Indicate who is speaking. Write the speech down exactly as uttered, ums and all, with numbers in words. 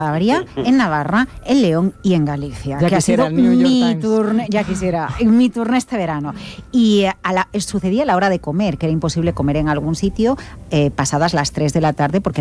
Speaker 1: en Navarra, en León y en Galicia,
Speaker 2: ya
Speaker 1: que ha sido mi turno, ya quisiera, mi turno este verano. Y a la, sucedía a la hora de comer, que era imposible comer en algún sitio eh, pasadas las tres de la tarde porque